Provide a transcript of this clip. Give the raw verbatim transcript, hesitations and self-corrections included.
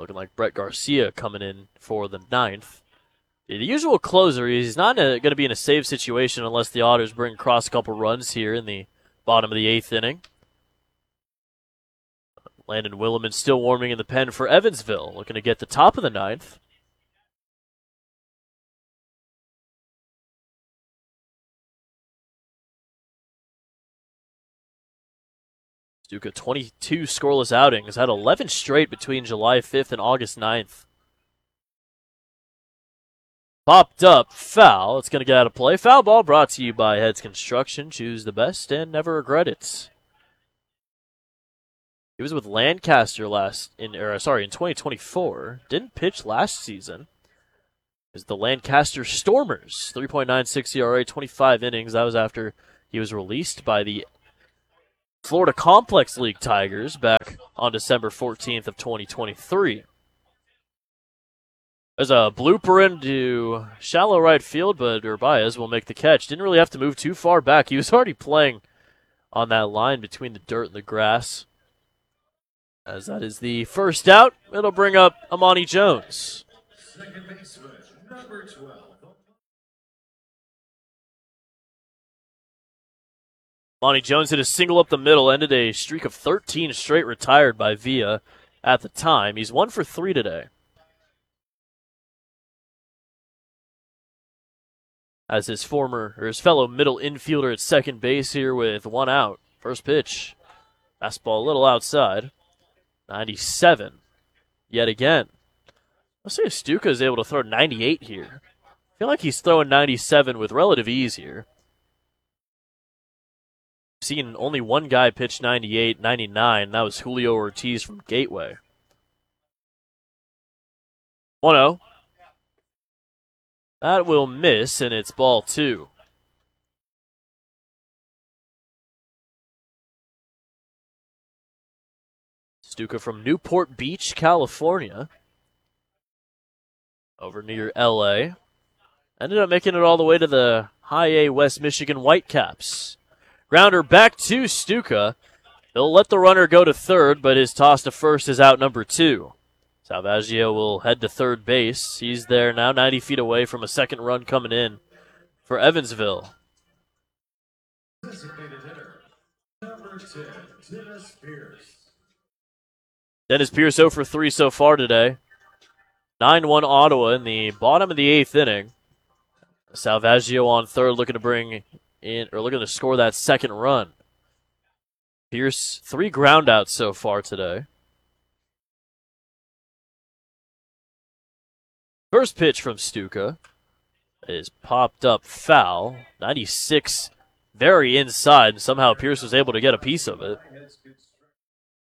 Looking like Brett Garcia coming in for the ninth. The usual closer, he's not going to be in a save situation unless the Otters bring across a couple runs here in the bottom of the eighth inning. Landon Williman still warming in the pen for Evansville, looking to get the top of the ninth. Stuka, twenty-two scoreless outings, had eleven straight between July fifth and August ninth. Popped up, foul. It's going to get out of play. Foul ball brought to you by Heads Construction. Choose the best and never regret it. He was with Lancaster last in, or sorry, in twenty twenty-four. Didn't pitch last season. Is the Lancaster Stormers, three point nine six E R A, twenty-five innings. That was after he was released by the Florida Complex League Tigers back on December fourteenth of twenty twenty-three. There's a blooper into shallow right field, but Urbaez will make the catch. Didn't really have to move too far back. He was already playing on that line between the dirt and the grass. As that is the first out, it'll bring up Amani Jones. Second baseman, number twelve. Amani Jones hit a single up the middle, ended a streak of thirteen straight retired by Villa at the time. He's one for three today. As his former, or his fellow middle infielder at second base here with one out. First pitch. Fastball a little outside. ninety-seven. Yet again. Let's see if Stuka is able to throw ninety-eight here. I feel like he's throwing ninety-seven with relative ease here. I've seen only one guy pitch ninety-eight, ninety-nine. That was Julio Ortiz from Gateway. one oh. That will miss, and it's ball two. Stuka from Newport Beach, California. Over near L A. Ended up making it all the way to the High A West Michigan Whitecaps. Grounder back to Stuka. He'll let the runner go to third, but his toss to first is out number two. Salvaggio will head to third base. He's there now, ninety feet away from a second run coming in for Evansville. Designated hitter, number ten, Dennis Pierce. Dennis Pierce zero for three so far today. nine one Ottawa in the bottom of the eighth inning. Salvaggio on third, looking to bring in, or looking to score that second run. Pierce, three groundouts so far today. First pitch from Stuka is popped up foul. ninety-six, very inside, and somehow Pierce was able to get a piece of it.